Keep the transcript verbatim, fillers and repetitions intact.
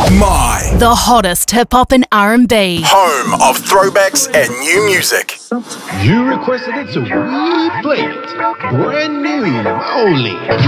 My, The hottest hip-hop and R and B. home of throwbacks and new music. You requested it, so we played it. Brand new only.